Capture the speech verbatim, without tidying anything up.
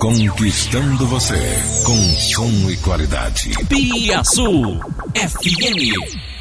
Conquistando você com som e qualidade. Piaçu F M.